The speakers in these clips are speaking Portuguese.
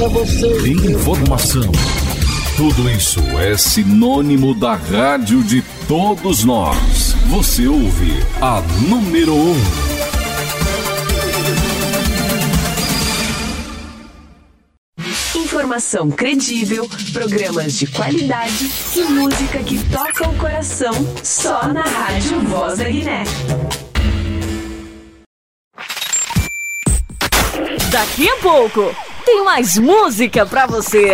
informação. Tudo isso é sinônimo da rádio de todos nós. Você ouve a número 1. Informação credível, programas de qualidade e música que toca o coração só na Rádio Voz da Guiné. Daqui a pouco tem mais música pra você.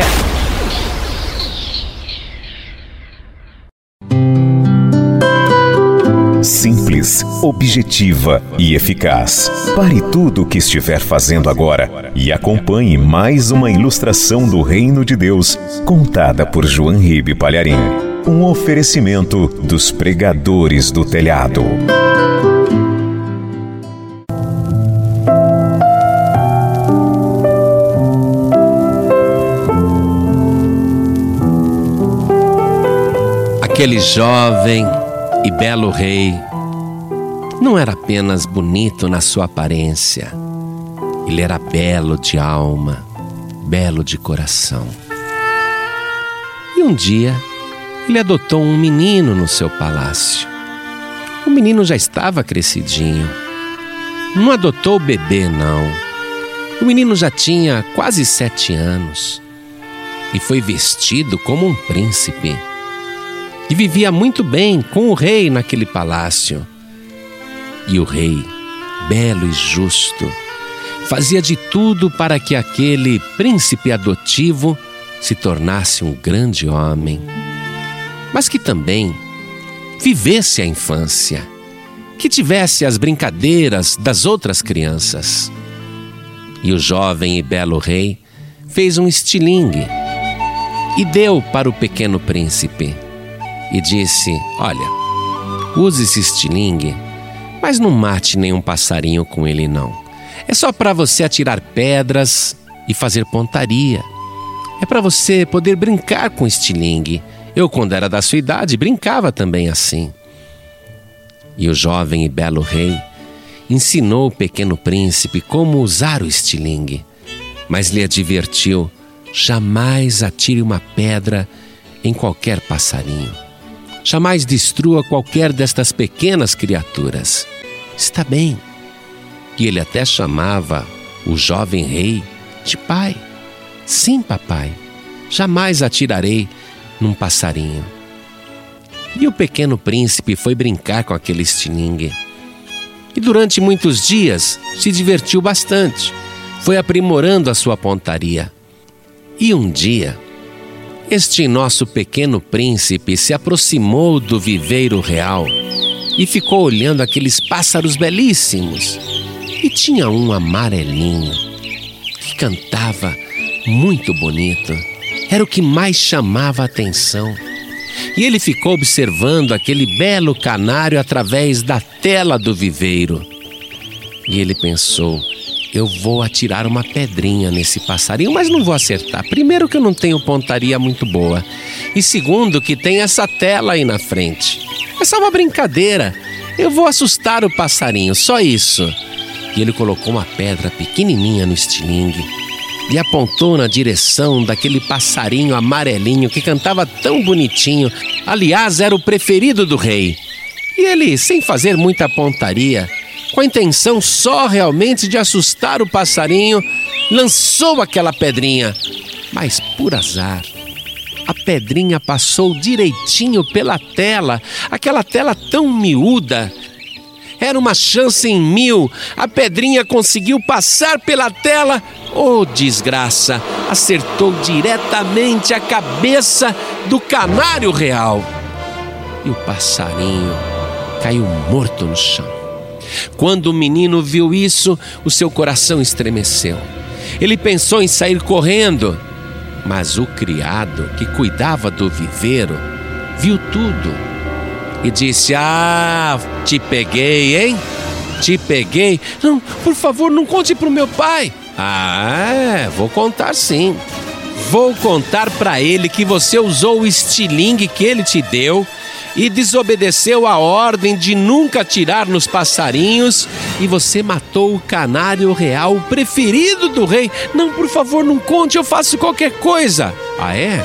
Simples, objetiva e eficaz. Pare tudo o que estiver fazendo agora e acompanhe mais uma ilustração do Reino de Deus, contada por João Ribe Palharim. Um oferecimento dos pregadores do telhado. Aquele jovem e belo rei não era apenas bonito na sua aparência, ele era belo de alma, belo de coração. E um dia ele adotou um menino no seu palácio. O menino já estava crescidinho. Não adotou o bebê, não. O menino já tinha quase 7 anos e foi vestido como um príncipe. E vivia muito bem com o rei naquele palácio. E o rei, belo e justo, fazia de tudo para que aquele príncipe adotivo se tornasse um grande homem, mas que também vivesse a infância, que tivesse as brincadeiras das outras crianças. E o jovem e belo rei fez um estilingue e deu para o pequeno príncipe. E disse: olha, use esse estilingue, mas não mate nenhum passarinho com ele não. É só para você atirar pedras e fazer pontaria. É para você poder brincar com estilingue. Eu, quando era da sua idade, brincava também assim. E o jovem e belo rei ensinou o pequeno príncipe como usar o estilingue, mas lhe advertiu: jamais atire uma pedra em qualquer passarinho. Jamais destrua qualquer destas pequenas criaturas. Está bem. E ele até chamava o jovem rei de pai. Sim, papai, jamais atirarei num passarinho. E o pequeno príncipe foi brincar com aquele estilingue. E durante muitos dias se divertiu bastante. Foi aprimorando a sua pontaria. E um dia, este nosso pequeno príncipe se aproximou do viveiro real e ficou olhando aqueles pássaros belíssimos. E tinha um amarelinho que cantava muito bonito. Era o que mais chamava a atenção. E ele ficou observando aquele belo canário através da tela do viveiro. E ele pensou: eu vou atirar uma pedrinha nesse passarinho, mas não vou acertar. Primeiro, que eu não tenho pontaria muito boa. E segundo, que tem essa tela aí na frente. É só uma brincadeira. Eu vou assustar o passarinho, só isso. E ele colocou uma pedra pequenininha no estilingue e apontou na direção daquele passarinho amarelinho que cantava tão bonitinho. Aliás, era o preferido do rei. E ele, sem fazer muita pontaria, com a intenção só realmente de assustar o passarinho, lançou aquela pedrinha. Mas, por azar, a pedrinha passou direitinho pela tela, aquela tela tão miúda. Era uma chance em 1000. A pedrinha conseguiu passar pela tela. Oh, desgraça! Acertou diretamente a cabeça do canário real. E o passarinho caiu morto no chão. Quando o menino viu isso, o seu coração estremeceu. Ele pensou em sair correndo, mas o criado que cuidava do viveiro viu tudo e disse: ah, te peguei, hein? Te peguei. Não, por favor, não conte pro meu pai. Ah, vou contar sim. Vou contar pra ele que você usou o estilingue que ele te deu e desobedeceu a ordem de nunca atirar nos passarinhos, e você matou o canário real, o preferido do rei. Não, por favor, não conte, eu faço qualquer coisa. Ah, é?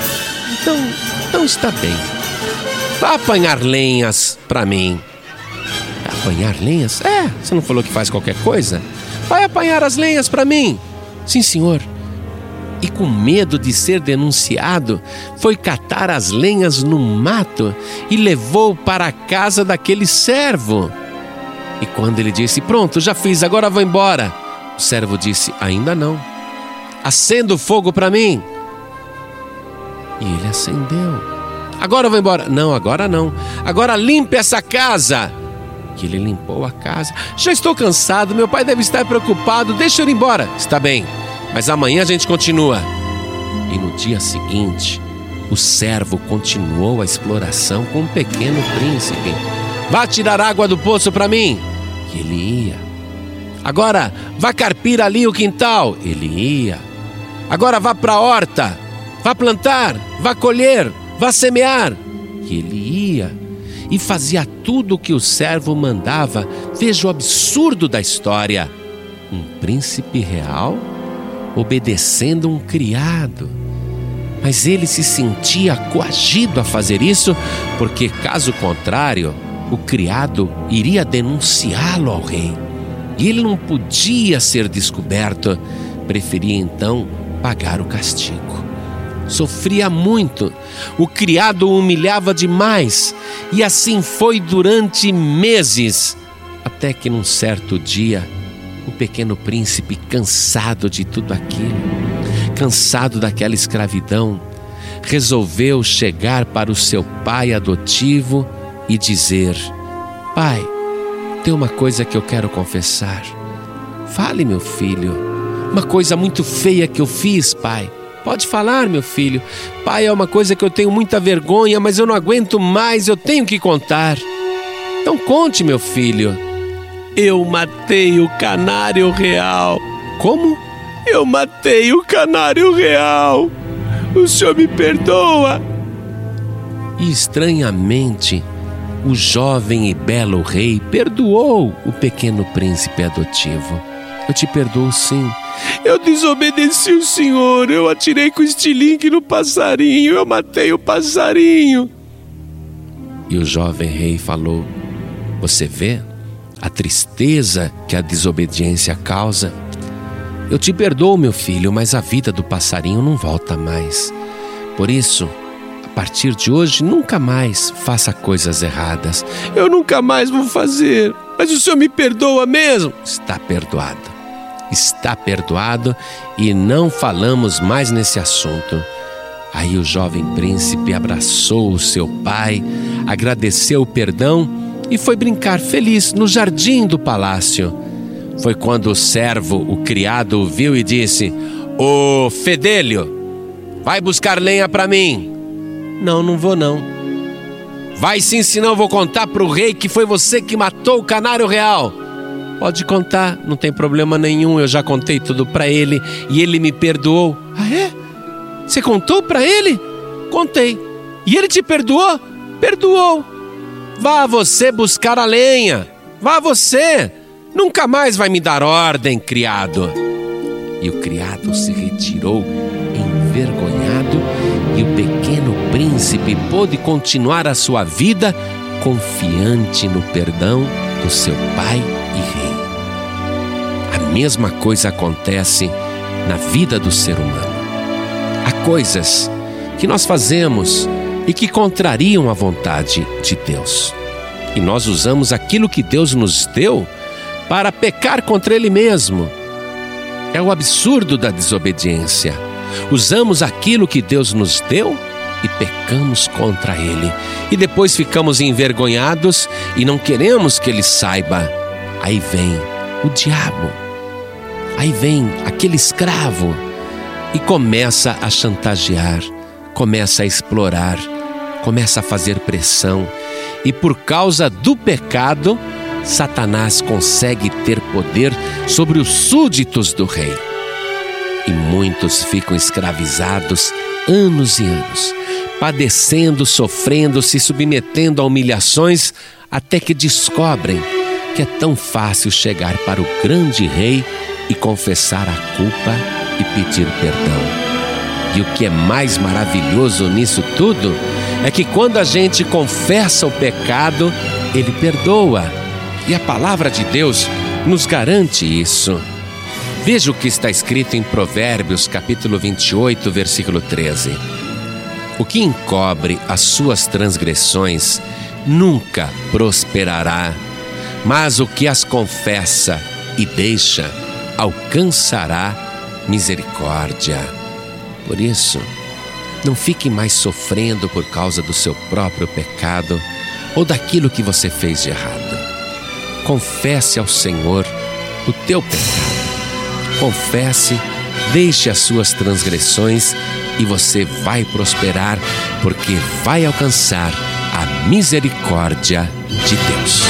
Então está bem. Vá apanhar lenhas para mim. Apanhar lenhas? Você não falou que faz qualquer coisa? Vai apanhar as lenhas para mim. Sim, senhor. E com medo de ser denunciado, foi catar as lenhas no mato e levou para a casa daquele servo. E quando ele disse: pronto, já fiz, agora vou embora, o servo disse: ainda não. Acenda o fogo para mim. E ele acendeu. Agora eu vou embora. Não, agora não. Agora limpe essa casa. E ele limpou a casa. Já estou cansado, meu pai deve estar preocupado, deixa eu ir embora. Está bem, mas amanhã a gente continua. E no dia seguinte, o servo continuou a exploração com o pequeno príncipe. Vá tirar água do poço para mim. E ele ia. Agora, vá carpir ali o quintal. Ele ia. Agora vá para a horta. Vá plantar, vá colher, vá semear. E ele ia. E fazia tudo o que o servo mandava. Veja o absurdo da história. Um príncipe real obedecendo um criado. Mas ele se sentia coagido a fazer isso, porque caso contrário, o criado iria denunciá-lo ao rei. E ele não podia ser descoberto. Preferia então pagar o castigo. Sofria muito, o criado o humilhava demais, e assim foi durante meses, até que num certo dia, o pequeno príncipe, cansado de tudo aquilo, cansado daquela escravidão, resolveu chegar para o seu pai adotivo e dizer: pai, tem uma coisa que eu quero confessar. Fale, meu filho, uma coisa muito feia que eu fiz, pai. Pode falar, meu filho. Pai, é uma coisa que eu tenho muita vergonha, mas eu não aguento mais, eu tenho que contar. Então conte, meu filho. Eu matei o canário real. Como? Eu matei o canário real. O senhor me perdoa? E estranhamente, o jovem e belo rei perdoou o pequeno príncipe adotivo. Eu te perdoo, sim. Eu desobedeci o senhor, eu atirei com estilingue no passarinho, eu matei o passarinho. E o jovem rei falou: você vê a tristeza que a desobediência causa? Eu te perdoo, meu filho, mas a vida do passarinho não volta mais. Por isso, a partir de hoje, nunca mais faça coisas erradas. Eu nunca mais vou fazer. Mas o senhor me perdoa mesmo? Está perdoado. Está perdoado, e não falamos mais nesse assunto. Aí o jovem príncipe abraçou o seu pai, agradeceu o perdão e foi brincar feliz no jardim do palácio. Foi quando o servo, o criado, o viu e disse: ô Fedélio, vai buscar lenha para mim. Não, não vou não. Vai sim, senão eu vou contar para o rei que foi você que matou o canário real. Pode contar, não tem problema nenhum, eu já contei tudo para ele e ele me perdoou. Ah, é? Você contou para ele? Contei. E ele te perdoou? Perdoou. Vá você buscar a lenha. Vá você. Nunca mais vai me dar ordem, criado. E o criado se retirou envergonhado, e o pequeno príncipe pôde continuar a sua vida confiante no perdão do seu pai e rei. A mesma coisa acontece na vida do ser humano. Há coisas que nós fazemos e que contrariam a vontade de Deus. E nós usamos aquilo que Deus nos deu para pecar contra Ele mesmo. É o absurdo da desobediência. Usamos aquilo que Deus nos deu e pecamos contra Ele. E depois ficamos envergonhados e não queremos que Ele saiba. Aí vem o diabo. Aí vem aquele escravo e começa a chantagear, começa a explorar, começa a fazer pressão. E por causa do pecado, Satanás consegue ter poder sobre os súditos do rei. E muitos ficam escravizados anos e anos, padecendo, sofrendo, se submetendo a humilhações, até que descobrem que é tão fácil chegar para o grande rei e confessar a culpa e pedir perdão. E o que é mais maravilhoso nisso tudo é que quando a gente confessa o pecado, Ele perdoa. E a palavra de Deus nos garante isso. Veja o que está escrito em Provérbios, capítulo 28, versículo 13. O que encobre as suas transgressões nunca prosperará, mas o que as confessa e deixa alcançará misericórdia. Por isso, não fique mais sofrendo por causa do seu próprio pecado ou daquilo que você fez de errado. Confesse ao Senhor o teu pecado. Confesse, deixe as suas transgressões e você vai prosperar, porque vai alcançar a misericórdia de Deus.